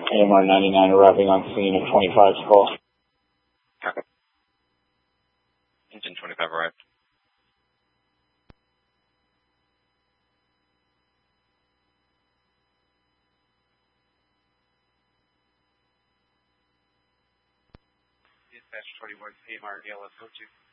AMR 99 arriving on scene at 25's call. Copy. Engine 25 arrived. Dispatch 21, AMR ALS 02.